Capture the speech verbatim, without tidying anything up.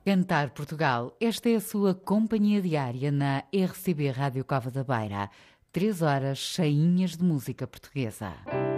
Cantar Portugal, esta é a sua companhia diária na R C B Rádio Cova da Beira. Três horas cheinhas de música portuguesa.